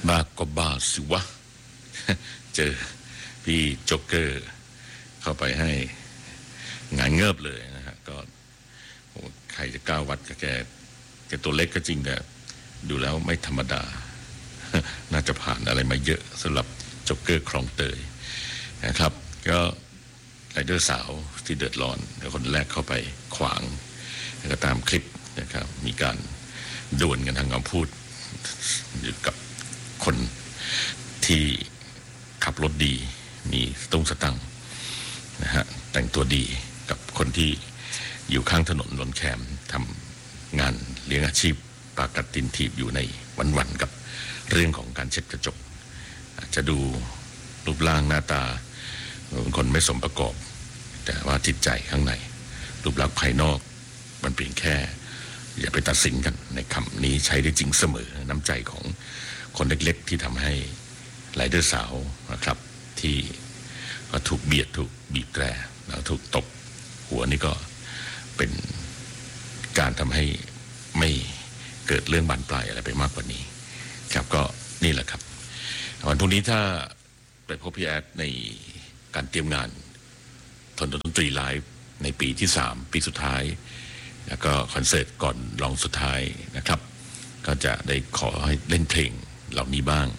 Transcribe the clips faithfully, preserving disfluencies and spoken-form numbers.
บ้าก็บ้าสิวะ เจอพี่โจ๊กเกอร์เข้าไปให้งานเงิบเลยนะฮะก็ใครจะกล้าวัดกับแกแกตัวเล็กก็จริงแต่ดูแล้วไม่ธรรมดา น่าจะผ่านอะไรมาเยอะสำหรับโจ๊กเกอร์คลองเตยนะครับก็ไรเดอร์สาวที่เดือดร้อนแล้วคนแรกเข้าไปขวางแล้วก็ตามคลิปนะครับมีการดวลกันทางคำพูดอยู่กับคนที่ขับรถดีมีตุ้งสตังนะฮะแต่งตัวดีกับคนที่อยู่ข้างถนนลนแคมทำงานเลี้ยงอาชีพปากัดตินทีบอยู่ในวันๆกับเรื่องของการเช็ดกระจกอาจจะดูรูปร่างหน้าตาเป็นคนไม่สมประกอบแต่ว่าจิตใจข้างในรูปลักษณ์ภายนอกมันเพียงแค่อย่าไปตัดสินกันในคำนี้ใช้ได้จริงเสมอน้ำใจของคนเล็กๆที่ทำให้ไรเดอร์สาวนะครับที่ถูกเบียดถูกบีบแตรแล้วถูกตบหัวนี่ก็เป็นการทำให้ไม่เกิดเรื่องบานปลายอะไรไปมากกว่านี้ครับก็นี่แหละครับวันพรุ่งนี้ถ้าไปพบพี่แอดในการเตรียมงานทนดนตรีไลฟ์ในปีที่สามปีสุดท้ายแล้วก็คอนเสิร์ตก่อนลองสุดท้ายนะครับก็จะได้ขอให้เล่นเพลงเหล่านี้บ้าง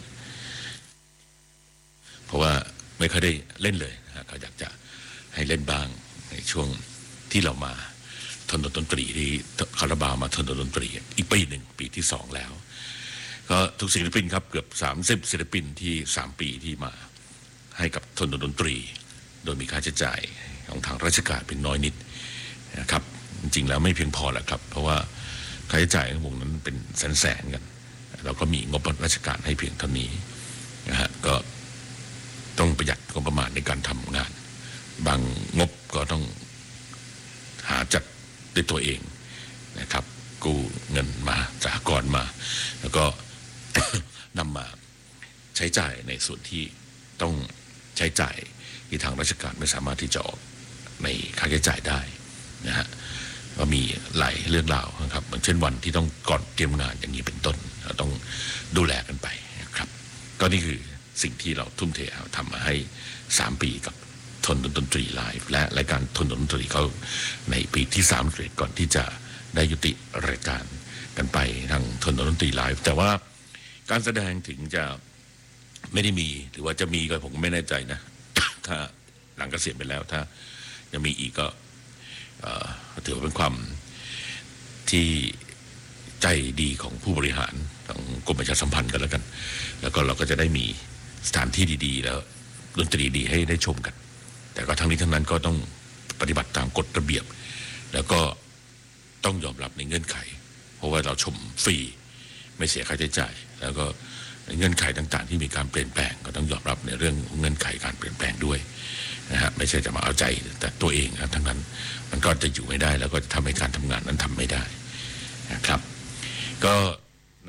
เพราะว่าไม่ค่อยได้เล่นเลยนะก็อยากจะให้เล่นบ้างในช่วงที่เรามาทนดนตรีที่คาราบาวมาทนดนตรีอีกปีหนึ่งปีที่สองแล้วก็ทุกศิลปินครับเกือบสามสิบศิลปินที่สามปีที่มาให้กับทนดนตรีโดยมีค่าใช้จ่ายของทางราชการเป็นน้อยนิดนะครับจริงๆแล้วไม่เพียงพอแหละครับเพราะว่าค่าใช้จ่ายของวงนั้นเป็นแสนๆกันเราก็มีงบราชการให้เพียงเท่านี้นะฮะก็ต้องประหยัดงบประมาณในการทำงานบางงบก็ต้องหาจัดด้วยตัวเองนะครับกู้เงินมาจากสหกรณ์มาแล้วก็ นำมาใช้จ่ายในส่วนที่ต้องใช้จ่ายที่ทางราชการไม่สามารถที่จะออกในค่าใช้จ่ายได้นะฮะก็มีหลายเรื่องราวนะครับเหมือนเช่นวันที่ต้องก่อนเตรียมงานอย่างนี้เป็นต้นเราต้องดูแลกันไปนะครับก็นี่คือสิ่งที่เราทุ่มเททำมาให้สามปีกับทนดนตรีไลฟ์และรายการทนดนตรีเขาในปีที่สามเสร็จก่อนที่จะได้ยุติรายการกันไปทางทนดนตรีไลฟ์แต่ว่าการแสดงถึงจะไม่ได้มีหรือว่าจะมีก็ผมก็ไม่แน่ใจนะ ถ้าหลังเกษียณไปแล้วถ้าจะมีอีกก็ถือว่าเป็นความที่ใจดีของผู้บริหารของกรมประชาสัมพันธ์กันแล้วกันแล้วก็เราก็จะได้มีสถานที่ดีๆแล้วดนตรีดีให้ได้ชมกันแต่ก็ทั้งนี้ทั้งนั้นก็ต้องปฏิบัติตามกฎระเบียบแล้วก็ต้องยอมรับในเงื่อนไขเพราะว่าเราชมฟรีไม่เสียค่าใช้จ่ายแล้วก็เงื่อนไขต่างๆที่มีการเปลี่ยนแปลงก็ต้องยอมรับในเรื่องเงื่อนไขการเปลี่ยนแปลงด้วยนะฮะไม่ใช่จะมาเอาใจแต่ตัวเองนะทั้งนั้นมันก็จะอยู่ไม่ได้แล้วก็จะทำให้การทำงานนั้นทำไม่ได้นะครับก็ใน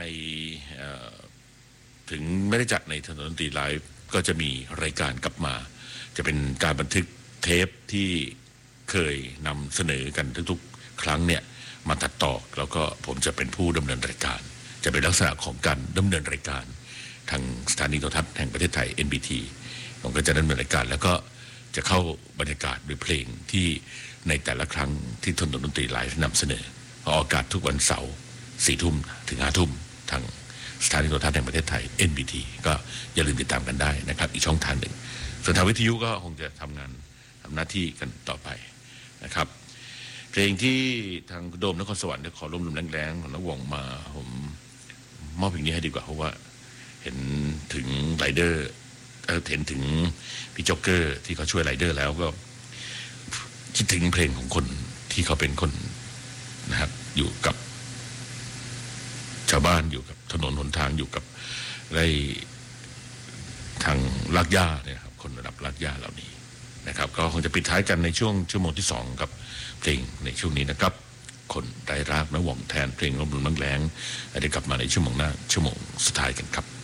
ถึงไม่ได้จัดในถนนดนตรีไลฟ์ก็จะมีรายการกลับมาจะเป็นการบันทึกเทปที่เคยนำเสนอกันทุกๆครั้งเนี่ยมาตัดต่อแล้วก็ผมจะเป็นผู้ดำเนินรายการจะเป็นลักษณะของการดำเนินรายการทางสถานีโทรทัศน์แห่งประเทศไทย เอ็น บี ที ผมก็จะดำเนินรายการแล้วก็จะเข้าบรรยากาศด้วยเพลงที่ในแต่ละครั้งที่ทนดนตรีไลฟ์นำเสนอออกอากาศทุกวันเสาร์สี่ทุ่มถึงห้าทุ่มทางสถานีโทรทัศน์แห่งประเทศไทย เอ็น บี ที ก็อย่าลืมติดตามกันได้นะครับอีกช่องทางหนึ่งส่วนทางวิทยุก็คงจะทำงานทำหน้าที่กันต่อไปนะครับเพลงที่ทางโดมนครสวรรค์ขอร่วมๆแรงๆของนักวงมาผมมอบเพลงนี้ให้ดีกว่าเพราะว่าเห็นถึงไรเดอร์เห็นถึงพี่โจ๊กเกอร์ที่เขาช่วยไรเดอร์แล้วก็คิดถึงเพลงของคนที่เขาเป็นคนนะครับอยู่กับชาวบ้านอยู่กับถนนหนทางอยู่กับไรทางลากหญ้าเนี่ยครับคนระดับลากหญ้าเหล่านี้นะครับก็คงจะปิดท้ายกันในช่วงชั่วโมงที่สองกับเพลงในช่วงนี้นะครับคนไร้รากนะหว่องแทนเพลงลมรุนบางแรงได้กลับมาในชั่วโมงหน้าชั่วโมงสุดท้ายกันครับ